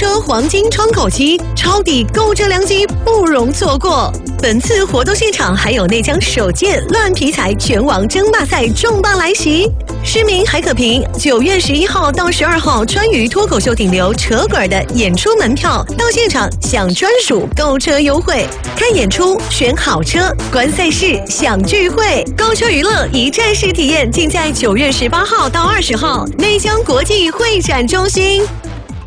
车黄金窗口期，抄底购车良机，不容错过。本次活动现场还有内江首届乱皮财拳王争霸赛重磅来袭，市民还可凭9月11号到12号川渝脱口秀顶流扯滚的演出门票，到现场享专属购车优惠。看演出，选好车，观赛事，享聚会，购车娱乐一站式体验，尽在9月18号到20号内江国际会展中心。